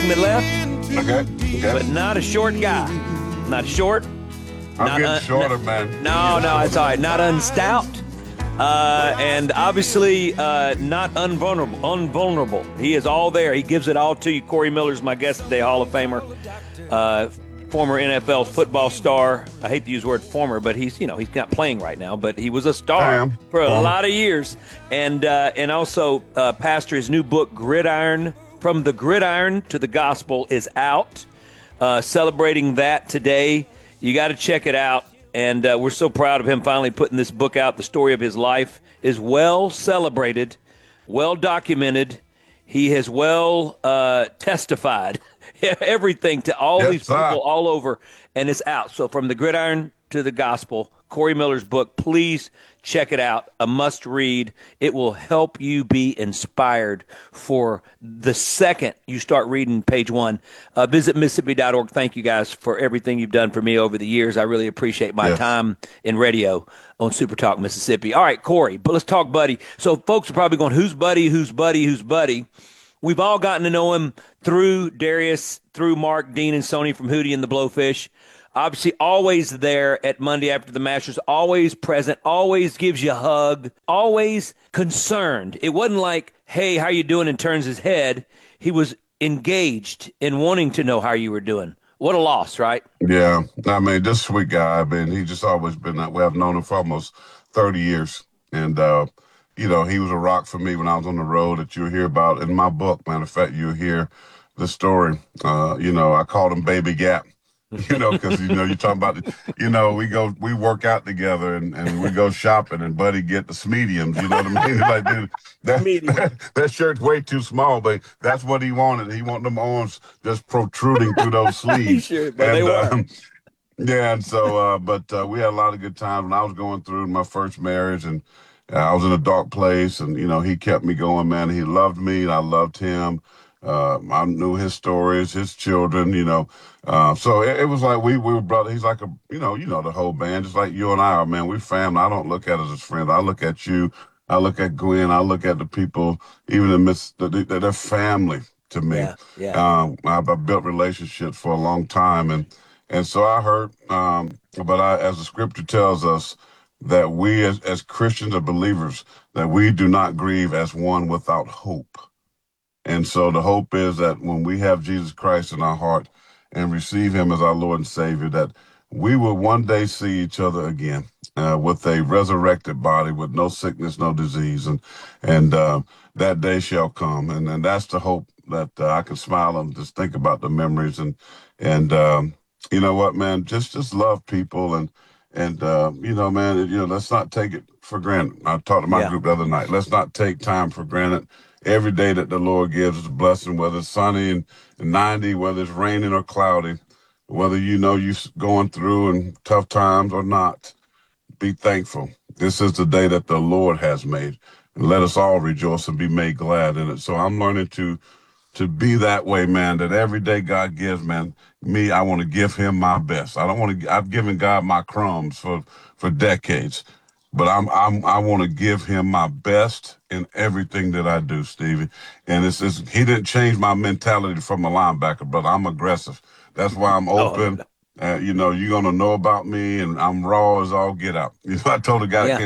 long that left, Okay. but not a short guy. Not short. I'm getting shorter, man. No, it's all right. Not unstout. And obviously not unvulnerable. He is all there. He gives it all to you. Corey Miller's my guest today, Hall of Famer, former NFL football star. I hate to use the word former, but he's not playing right now, but he was a star for a lot of years. And also pastor, his new book, Gridiron, From the Gridiron to the Gospel, is out. Celebrating that today. You got to check it out. And we're so proud of him finally putting this book out. The story of his life is well celebrated, well documented. He has well testified everything to all these people all over, and it's out. So From the Gridiron to the Gospel, Corey Miller's book, please check it out. A must read. It will help you be inspired for the second you start reading page one. Visit Mississippi.org. Thank you guys for everything you've done for me over the years. I really appreciate my time in radio on Super Talk Mississippi. All right, Corey, but let's talk Buddy. So folks are probably going, who's Buddy? Who's Buddy? Who's Buddy? We've all gotten to know him through Darius, through Mark, Dean, and Sony from Hootie and the Blowfish. Obviously, always there at Monday after the Masters, always present, always gives you a hug, always concerned. It wasn't like, hey, how you doing, and turns his head. He was engaged in wanting to know how you were doing. What a loss, right? Yeah. I mean, this sweet guy, he's just always been that way. I've known him for almost 30 years. And, he was a rock for me when I was on the road that you'll hear about in my book. Matter of fact, you'll hear the story. I called him Baby Gap. Because, you're talking about, we work out together and we go shopping and Buddy get the mediums, you know what I mean? Like, dude, that shirt's way too small, but that's what he wanted. He wanted them arms just protruding through those sleeves. Sure, but they were. Yeah, and so, we had a lot of good times when I was going through my first marriage, and I was in a dark place, and, he kept me going, man. He loved me, and I loved him. I knew his stories, his children, so it was like we were brothers. He's like the whole band, just like you and I are, man. We family. I don't look at us as friends. I look at you. I look at Gwen. I look at the people, even in the midst that they're family to me. Yeah. I've built relationships for a long time, and so I hurt. But as the scripture tells us, that we as Christians or believers, that we do not grieve as one without hope. And so the hope is that when we have Jesus Christ in our heart and receive him as our Lord and Savior, that we will one day see each other again with a resurrected body, with no sickness, no disease. And that day shall come. And that's the hope that I can smile and just think about the memories. And you know what, man, just love people. And man, let's not take it for granted. I talked to my group the other night. Let's not take time for granted. Every day that the Lord gives is a blessing, whether it's sunny and 90, whether it's raining or cloudy, whether you're going through and tough times or not, be thankful. This is the day that the Lord has made. And let us all rejoice and be made glad in it. So I'm learning to be that way, man, that every day God gives, man, I want to give him my best. I've given God my crumbs for decades. But I want to give him my best in everything that I do, Stevie. And he didn't change my mentality from a linebacker, but I'm aggressive. That's why I'm open. You're going to know about me, and I'm raw as all get out. I told a guy that came